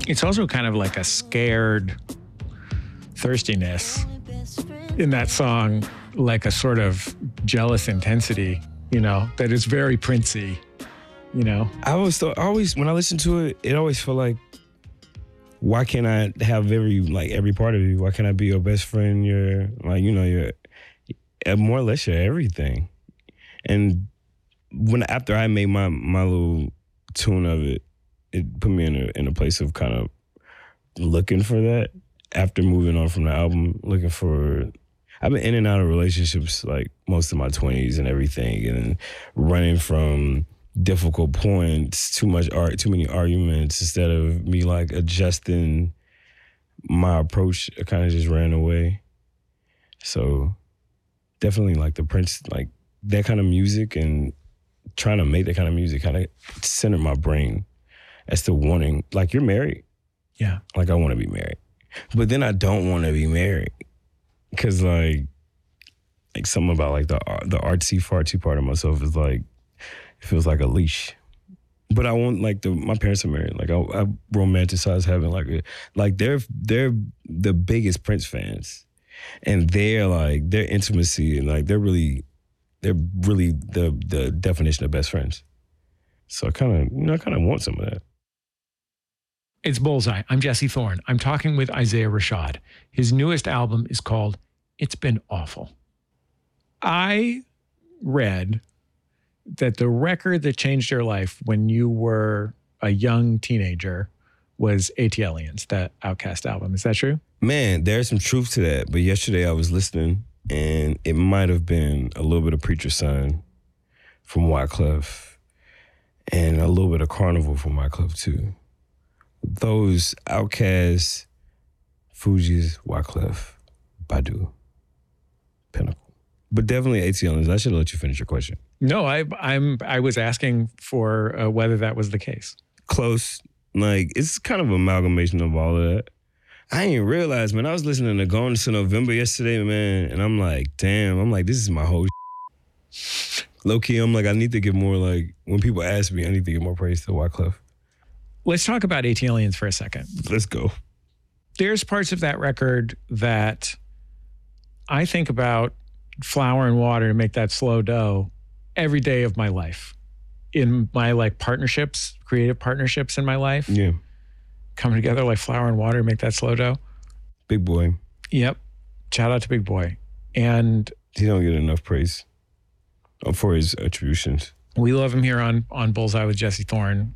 It's also kind of like a scared thirstiness in that song, like a sort of jealous intensity, you know, that is very Princey, you know. I always when I listen to it, it always felt like, why can't I have every part of you? Why can't I be your best friend? You're more or less your everything. And after I made my little tune of it, it put me in a place of kind of looking for that. After moving on from the album, I've been in and out of relationships like most of my 20s and everything, and running from difficult points, too many arguments. Instead of me like adjusting my approach, I kind of just ran away. So definitely like the Prince, like that kind of music, and trying to make that kind of music kind of centered my brain as to wanting, like, you're married. Yeah. Like, I want to be married. But then I don't want to be married. Because, like something about, like, the artsy-fartsy part of myself is, like, it feels like a leash. But I want, like, my parents are married. Like, I romanticize having, like, they're the biggest Prince fans. And their intimacy, and, like, they're really the definition of best friends. So I kind of want some of that. It's Bullseye. I'm Jesse Thorne. I'm talking with Isaiah Rashad. His newest album is called It's Been Awful. I read that the record that changed your life when you were a young teenager was ATLiens, that Outkast album. Is that true? Man, there's some truth to that. But yesterday I was listening, and it might have been a little bit of Preacher's Son from Wyclef, and a little bit of Carnival from Wyclef too. Those Outkast, Fugees, Wyclef, Badu, Pinnacle. But definitely ATLiens. I should let you finish your question. No, I was asking for whether that was the case. Close. Like, it's kind of an amalgamation of all of that. I didn't realize, man, I was listening to Gone to November yesterday, man, and I'm like, damn, this is my whole low-key, I'm like, I need to give more, like, when people ask me, I need to give more praise to Wyclef. Let's talk about ATLiens for a second. Let's go. There's parts of that record that I think about flour and water to make that slow dough every day of my life. In my, like, partnerships, creative partnerships in my life. Yeah. Coming together like flour and water to make that slow dough. Big Boy. Yep. Shout out to Big Boy. And he don't get enough praise for his attributions. We love him here on Bullseye with Jesse Thorne.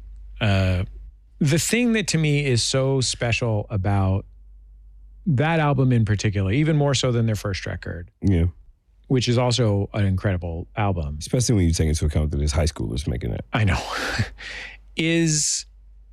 The thing that to me is so special about that album in particular, even more so than their first record, yeah, which is also an incredible album, especially when you take into account that it's high schoolers making it. I know, is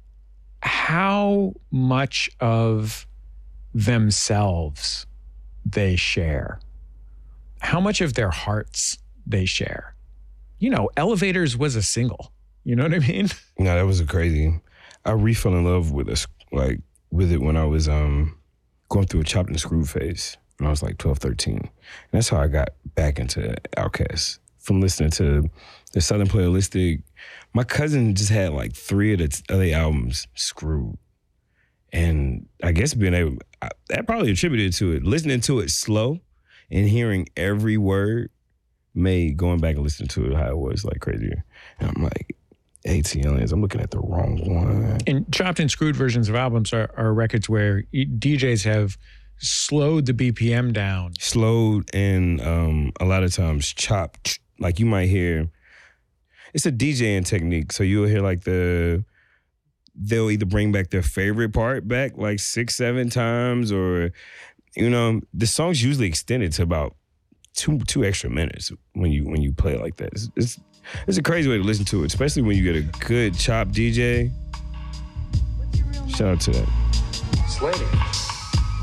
how much of themselves they share, how much of their hearts they share. You know, Elevators was a single. You know what I mean? No, that was crazy. I fell in love with it when I was going through a chopped and screwed phase when I was like 12, 13. And that's how I got back into Outkast, from listening to the Southern Playalistic. My cousin just had like 3 of the other albums screwed. And I guess that probably attributed to it. Listening to it slow and hearing every word made going back and listening to it how it was like crazier. And I'm like, ATLiens, I'm looking at the wrong one. And chopped and screwed versions of albums are records where DJs have slowed the BPM down. Slowed and a lot of times chopped. Like you might hear, it's a DJing technique. So you'll hear like they'll either bring back their favorite part back like 6, 7 times, or, you know, the song's usually extended to about two extra minutes when you play it like that. It's a crazy way to listen to it, especially when you get a good chop DJ. Shout out to that. Slating.